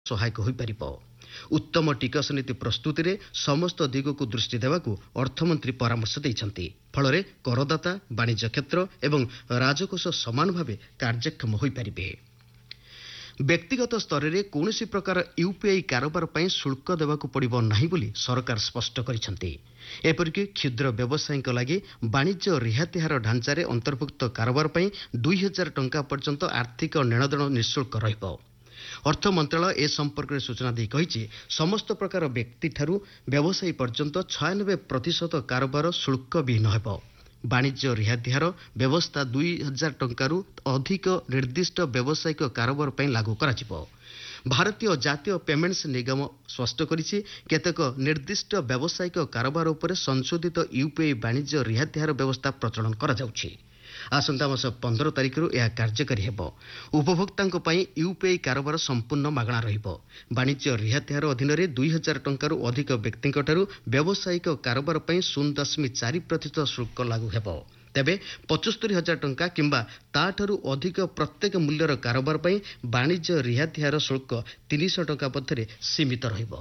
ସହାୟକ ହୋଇପାରିବ। ଉତ୍ତମ ଟିକସ ନୀତି ପ୍ରସ୍ତୁତିରେ ସମସ୍ତ ଦିଗକୁ ଦୃଷ୍ଟି ଦେବାକୁ ଅର୍ଥମନ୍ତ୍ରୀ ପରାମର୍ଶ ଦେଇଛନ୍ତି। ଫଳରେ କରଦାତା, ବାଣିଜ୍ୟ କ୍ଷେତ୍ର ଏବଂ ରାଜକୋଷ ସମାନ ଭାବେ କାର୍ଯ୍ୟକ୍ଷମ ହୋଇପାରିବେ। ବ୍ୟକ୍ତିଗତ ସ୍ତରରେ କୌଣସି ପ୍ରକାର ୟୁପିଆଇ କାରବାର ପାଇଁ ଶୁଳ୍କ ଦେବାକୁ ପଡ଼ିବ ନାହିଁ ବୋଲି ସରକାର ସ୍ପଷ୍ଟ କରିଛନ୍ତି। ଏପରିକି କ୍ଷୁଦ୍ର ବ୍ୟବସାୟୀଙ୍କ ଲାଗି ବାଣିଜ୍ୟ ରିହାତି ହାର ଢାଞ୍ଚାରେ ଅନ୍ତର୍ଭୁକ୍ତ କାରବାର ପାଇଁ 2,000 ଟଙ୍କା ପର୍ଯ୍ୟନ୍ତ ଆର୍ଥିକ ନେଣଦେଣ ନିଃଶୁଳ୍କ ରହିବ। ଅର୍ଥ ମନ୍ତ୍ରଣାଳୟ ଏ ସମ୍ପର୍କରେ ସୂଚନା ଦେଇ କହିଛି, ସମସ୍ତ ପ୍ରକାର ବ୍ୟକ୍ତିଠାରୁ ବ୍ୟବସାୟୀ ପର୍ଯ୍ୟନ୍ତ 96% କାରବାର ଶୁଳ୍କ ବିହୀନ ହେବ। ବାଣିଜ୍ୟ ରିହାତି ହାର ବ୍ୟବସ୍ଥା 2,000 ଟଙ୍କାରୁ ଅଧିକ ନିର୍ଦ୍ଦିଷ୍ଟ ବ୍ୟବସାୟିକ କାରବାର ପାଇଁ ଲାଗୁ କରାଯିବ। ଭାରତୀୟ ଜାତୀୟ ପେମେଣ୍ଟସ୍ ନିଗମ ସ୍ପଷ୍ଟ କରିଛି, କେତେକ ନିର୍ଦ୍ଦିଷ୍ଟ ବ୍ୟବସାୟିକ କାରବାର ଉପରେ ସଂଶୋଧିତ ୟୁପିଆଇ ବାଣିଜ୍ୟ ରିହାତି ହାର ବ୍ୟବସ୍ଥା ପ୍ରଚଳନ କରାଯାଉଛି। ଆସନ୍ତା ମାସ 15 ତାରିଖରୁ ଏହା କାର୍ଯ୍ୟକାରୀ ହେବ। ଉପଭୋକ୍ତାଙ୍କ ପାଇଁ ୟୁପିଆଇ କାରବାର ସମ୍ପୂର୍ଣ୍ଣ ମାଗଣା ରହିବ। ବାଣିଜ୍ୟ ରିହାତି ହାର ଅଧୀନରେ 2,000 ଟଙ୍କାରୁ ଅଧିକ ବ୍ୟକ୍ତିଙ୍କଠାରୁ ବ୍ୟବସାୟିକ କାରବାର ପାଇଁ 0.4% ଶୁଳ୍କ ଲାଗୁ ହେବ। ତେବେ 75,000 ଟଙ୍କା କିମ୍ବା ତାଠାରୁ ଅଧିକ ପ୍ରତ୍ୟେକ ମୂଲ୍ୟର କାରବାର ପାଇଁ ବାଣିଜ୍ୟ ରିହାତି ହାର ଶୁଳ୍କ 300 ଟଙ୍କା ମଧ୍ୟରେ ସୀମିତ ରହିବ।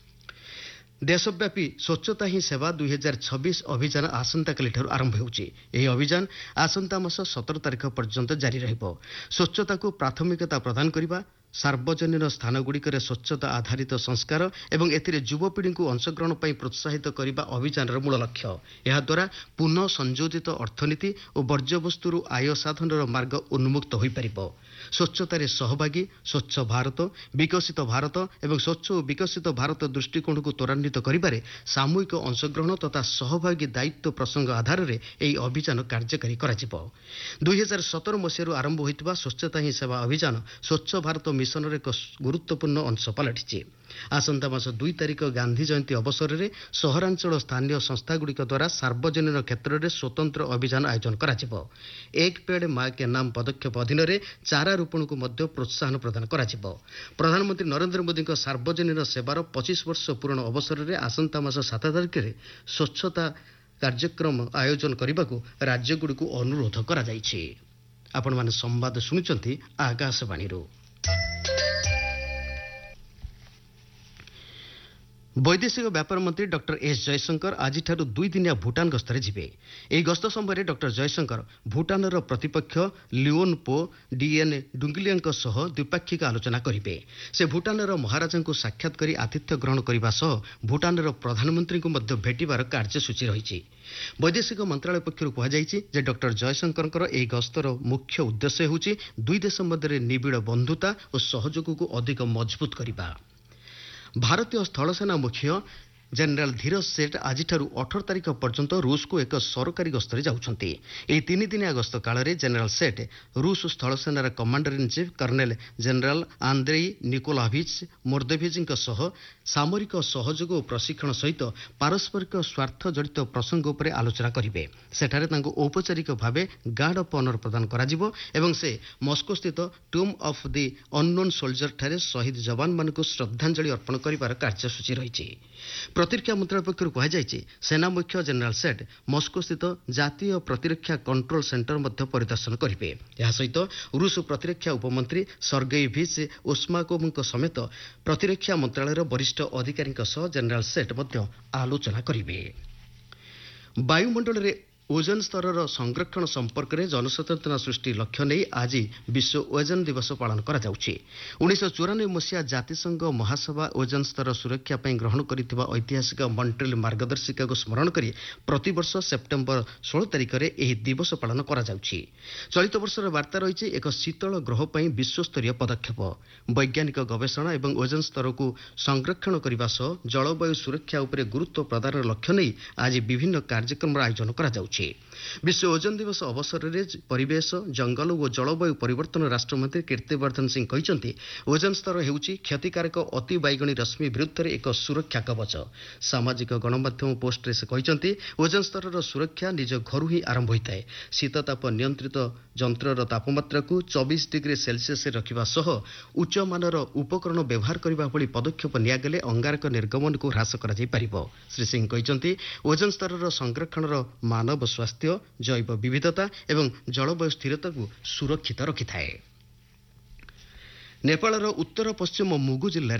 ଦେଶବ୍ୟାପୀ ସ୍ୱଚ୍ଛତା ହିଁ ସେବା 2026 ଅଭିଯାନ ଆସନ୍ତାକାଲିଠାରୁ ଆରମ୍ଭ ହେଉଛି। ଏହି ଅଭିଯାନ ଆସନ୍ତା ମାସ 17 ତାରିଖ ପର୍ଯ୍ୟନ୍ତ ଜାରି ରହିବ। ସ୍ୱଚ୍ଛତାକୁ ପ୍ରାଥମିକତା ପ୍ରଦାନ କରିବା, ସାର୍ବଜନୀନ ସ୍ଥାନଗୁଡ଼ିକରେ ସ୍ୱଚ୍ଛତା ଆଧାରିତ ସଂସ୍କାର ଏବଂ ଏଥିରେ ଯୁବପିଢ଼ିଙ୍କୁ ଅଂଶଗ୍ରହଣ ପାଇଁ ପ୍ରୋତ୍ସାହିତ କରିବା ଅଭିଯାନର ମୂଳ ଲକ୍ଷ୍ୟ। ଏହାଦ୍ୱାରା ପୁନଃ ସଂଯୋଜିତ ଅର୍ଥନୀତି ଓ ବର୍ଜ୍ୟବସ୍ତୁରୁ ଆୟ ସାଧନର ମାର୍ଗ ଉନ୍ମୁକ୍ତ ହୋଇପାରିବ। ସ୍ୱଚ୍ଛତାରେ ସହଭାଗୀ, ସ୍ୱଚ୍ଛ ଭାରତ, ବିକଶିତ ଭାରତ ଏବଂ ସ୍ୱଚ୍ଛ ଓ ବିକଶିତ ଭାରତ ଦୃଷ୍ଟିକୋଣକୁ ତ୍ୱରାନ୍ୱିତ କରିବାରେ ସାମୂହିକ ଅଂଶଗ୍ରହଣ ତଥା ସହଭାଗୀ ଦାୟିତ୍ୱ ପ୍ରସଙ୍ଗ ଆଧାରରେ ଏହି ଅଭିଯାନ କାର୍ଯ୍ୟକାରୀ କରାଯିବ। 2017 ମସିହାରୁ ଆରମ୍ଭ ହୋଇଥିବା ସ୍ୱଚ୍ଛତା ହିଁ ସେବା ଅଭିଯାନ ସ୍ୱଚ୍ଛ ଭାରତ ମିଶନର ଏକ ଗୁରୁତ୍ୱପୂର୍ଣ୍ଣ ଅଂଶ ପାଲଟିଛି। ଆସନ୍ତା ମାସ 2 ତାରିଖ ଗାନ୍ଧୀ ଜୟନ୍ତୀ ଅବସରରେ ସହରାଞ୍ଚଳ ସ୍ଥାନୀୟ ସଂସ୍ଥାଗୁଡ଼ିକ ଦ୍ୱାରା ସାର୍ବଜନୀନ କ୍ଷେତ୍ରରେ ସ୍ୱତନ୍ତ୍ର ଅଭିଯାନ ଆୟୋଜନ କରାଯିବ। ଏକ ପେଡ୍ ମା କେ ନାମ ପଦକ୍ଷେପ ଅଧୀନରେ ଚାରା ରୋପଣକୁ ମଧ୍ୟ ପ୍ରୋତ୍ସାହନ ପ୍ରଦାନ କରାଯିବ। ପ୍ରଧାନମନ୍ତ୍ରୀ ନରେନ୍ଦ୍ର ମୋଦିଙ୍କ ସାର୍ବଜନୀନ ସେବାର 25 ବର୍ଷ ପୂରଣ ଅବସରରେ ଆସନ୍ତା ମାସ 7 ତାରିଖରେ ସ୍ୱଚ୍ଛତା କାର୍ଯ୍ୟକ୍ରମ ଆୟୋଜନ କରିବାକୁ ରାଜ୍ୟଗୁଡ଼ିକୁ ଅନୁରୋଧ କରାଯାଇଛି। ଆପଣମାନେ ସମ୍ବାଦ ଶୁଣୁଛନ୍ତି ଆକାଶବାଣୀରୁ। ବୈଦେଶିକ ବ୍ୟାପାର ମନ୍ତ୍ରୀ ଡକ୍ଟର ଏସ୍ ଜୟଶଙ୍କର ଆଜିଠାରୁ 2 ଦିନିଆ ଭୁଟାନ ଗସ୍ତରେ ଯିବେ। ଏହି ଗସ୍ତ ସମୟରେ ଡକ୍ଟର ଜୟଶଙ୍କର ଭୁଟାନର ପ୍ରତିପକ୍ଷ ଲିଓନପୋ ଡିଏନ୍ ଡୁଙ୍ଗଲିଆଙ୍କ ସହ ଦ୍ୱିପାକ୍ଷିକ ଆଲୋଚନା କରିବେ। ସେ ଭୁଟାନର ମହାରାଜାଙ୍କୁ ସାକ୍ଷାତ କରି ଆତିଥ୍ୟ ଗ୍ରହଣ କରିବା ସହ ଭୁଟାନର ପ୍ରଧାନମନ୍ତ୍ରୀଙ୍କୁ ମଧ୍ୟ ଭେଟିବାର କାର୍ଯ୍ୟସୂଚୀ ରହିଛି। ବୈଦେଶିକ ମନ୍ତ୍ରଣାଳୟ ପକ୍ଷରୁ କୁହାଯାଇଛି ଯେ ଡକ୍ଟର ଜୟଶଙ୍କରଙ୍କର ଏହି ଗସ୍ତର ମୁଖ୍ୟ ଉଦ୍ଦେଶ୍ୟ ହେଉଛି ଦୁଇ ଦେଶ ମଧ୍ୟରେ ନିବିଡ଼ ବନ୍ଧୁତା ଓ ସହଯୋଗକୁ ଅଧିକ ମଜବୁତ କରିବା। ଭାରତୀୟ ସ୍ଥଳସେନା ମୁଖ୍ୟ ଜେନେରାଲ ଧୀରଜ ସେଠ ଆଜିଠାରୁ 18 ତାରିଖ ପର୍ଯ୍ୟନ୍ତ ରୁଷକୁ ଏକ ସରକାରୀ ଗସ୍ତରେ ଯାଉଛନ୍ତି। ଏହି 3 ଦିନିଆ ଗସ୍ତ କାଳରେ ଜେନେରାଲ ସେଠ ରୁଷ ସ୍ଥଳସେନାର commander in chief colonel general Andrei ନିକୋଲାଭିଚ୍ ମୋର୍ଦେଭିଜ୍ଙ୍କ ସହ ସାମରିକ ସହଯୋଗ ଓ ପ୍ରଶିକ୍ଷଣ ସହିତ ପାରସ୍ପରିକ ସ୍ୱାର୍ଥ ଜଡ଼ିତ ପ୍ରସଙ୍ଗ ଉପରେ ଆଲୋଚନା କରିବେ। ସେଠାରେ ତାଙ୍କୁ ଔପଚାରିକ ଭାବେ ଗାର୍ଡ ଅଫ୍ ଅନର ପ୍ରଦାନ କରାଯିବ ଏବଂ ସେ ମସ୍କୋସ୍ଥିତ ଟୁମ୍ ଅଫ୍ ଦି ଅନନୋନ୍ ସୋଲ୍ଜରଠାରେ ଶହୀଦ ଯବାନମାନଙ୍କୁ ଶ୍ରଦ୍ଧାଞ୍ଜଳି ଅର୍ପଣ କରିବାର କାର୍ଯ୍ୟସୂଚୀ ରହିଛି। ପ୍ରତିରକ୍ଷା ମନ୍ତ୍ରଣାଳୟ ପକ୍ଷରୁ କୁହାଯାଇଛି, ସେନା ମୁଖ୍ୟ ଜେନେରାଲ ସେଠ ମସ୍କୋସ୍ଥିତ ଜାତୀୟ ପ୍ରତିରକ୍ଷା କଣ୍ଟ୍ରୋଲ ସେଣ୍ଟର ମଧ୍ୟ ପରିଦର୍ଶନ କରିବେ। ଏହା ସହିତ ରୁଷ ପ୍ରତିରକ୍ଷା ଉପମନ୍ତ୍ରୀ ସର୍ଗେଇ ଭିଚ୍ ଉସ୍ମାକୋଭଙ୍କ ସମେତ ପ୍ରତିରକ୍ଷା ମନ୍ତ୍ରଣାଳୟର ବରିଷ୍ଠ ଅଧିକାରୀଙ୍କ ସହ ଜେନେରାଲ ସେଠ ମଧ୍ୟ ଆଲୋଚନା କରିବେ। ବାୟୁମଣ୍ଡଳରେ ଓଜୋନ ସ୍ତରର ସଂରକ୍ଷଣ ସମ୍ପର୍କରେ ଜନସଚେତନତା ସୃଷ୍ଟି ଲକ୍ଷ୍ୟ ନେଇ ଆଜି ବିଶ୍ୱ ଓଜୋନ ଦିବସ ପାଳନ କରାଯାଉଛି। 1994 ମସିହା ଜାତିସଂଘ ମହାସଭା ଓଜୋନ ସ୍ତର ସୁରକ୍ଷା ପାଇଁ ଗ୍ରହଣ କରିଥିବା ଐତିହାସିକ ମଣ୍ଟ୍ରିଲ୍ ମାର୍ଗଦର୍ଶିକାକୁ ସ୍ମରଣ କରି ପ୍ରତିବର୍ଷ ସେପ୍ଟେମ୍ବର 16 ତାରିଖରେ ଏହି ଦିବସ ପାଳନ କରାଯାଉଛି। ଚଳିତ ବର୍ଷର ବାର୍ତ୍ତା ରହିଛି ଏକ ଶୀତଳ ଗ୍ରହ ପାଇଁ ବିଶ୍ୱସ୍ତରୀୟ ପଦକ୍ଷେପ। ବୈଜ୍ଞାନିକ ଗବେଷଣା ଏବଂ ଓଜୋନ ସ୍ତରକୁ ସଂରକ୍ଷଣ କରିବା ସହ ଜଳବାୟୁ ସୁରକ୍ଷା ଉପରେ ଗୁରୁତ୍ୱ ପ୍ରଦାନର ଲକ୍ଷ୍ୟ ନେଇ ଆଜି ବିଭିନ୍ନ କାର୍ଯ୍ୟକ୍ରମର ଆୟୋଜନ କରାଯାଉଛି। ବିଶ୍ୱ ଓଜୋନ ଦିବସ ଅବସରରେ ପରିବେଶ, ଜଙ୍ଗଲ ଓ ଜଳବାୟୁ ପରିବର୍ତ୍ତନ ରାଷ୍ଟ୍ରମନ୍ତ୍ରୀ କୀର୍ତ୍ତିବର୍ଦ୍ଧନ ସିଂ କହିଛନ୍ତି, ଓଜୋନ ସ୍ତର ହେଉଛି କ୍ଷତିକାରକ ଅତି ବାଇଗଣୀ ରଶ୍ମି ବିରୁଦ୍ଧରେ ଏକ ସୁରକ୍ଷା କବଚ। ସାମାଜିକ ଗଣମାଧ୍ୟମ ପୋଷ୍ଟରେ ସେ କହିଛନ୍ତି, ଓଜୋନ ସ୍ତରର ସୁରକ୍ଷା ନିଜ ଘରୁ ହିଁ ଆରମ୍ଭ ହୋଇଥାଏ। ଶୀତତାପ ନିୟନ୍ତ୍ରିତ ଯନ୍ତ୍ରର ତାପମାତ୍ରାକୁ 24 ଡିଗ୍ରୀ ସେଲସିୟସରେ ରଖିବା ସହ ଉଚ୍ଚମାନର ଉପକରଣ ବ୍ୟବହାର କରିବା ଭଳି ପଦକ୍ଷେପ ନିଆଗଲେ ଅଙ୍ଗାରକ ନିର୍ଗମନକୁ ହ୍ରାସ କରାଯାଇପାରିବ। ଶ୍ରୀ ସିଂ କହିଛନ୍ତି, ଓଜୋନ ସ୍ତରର ସଂରକ୍ଷଣର ମାନବ ସ୍ୱାସ୍ଥ୍ୟ, ଜୈବ ବିବିଧତା ଏବଂ ଜଳବାୟୁ ସ୍ଥିରତାକୁ ସୁରକ୍ଷିତ ରଖିଥାଏ। ନେପାଳର ଉତ୍ତର ପଶ୍ଚିମ ମୁଗୁ ଜିଲ୍ଲାରେ